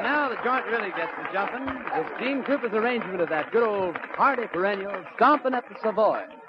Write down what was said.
now the joint really gets to jumping. It's Gene Cooper's arrangement of that good old hearty perennial, Stompin' at the Savoy.